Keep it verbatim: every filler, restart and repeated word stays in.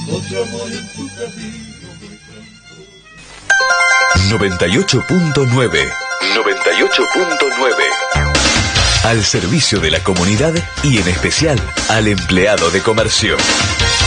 otro amor en tu camino muy pronto. noventa y ocho punto nueve. noventa y ocho punto nueve. Al servicio de la comunidad y en especial al empleado de comercio.